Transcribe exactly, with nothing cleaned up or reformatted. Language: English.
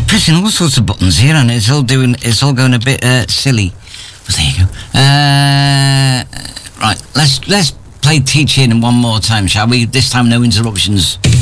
pressing all sorts of buttons here, and it's all doing. It's all going a bit uh, silly. Well, there you go. Uh, right, let's let's play Teach In one more time, shall we? This time, no interruptions.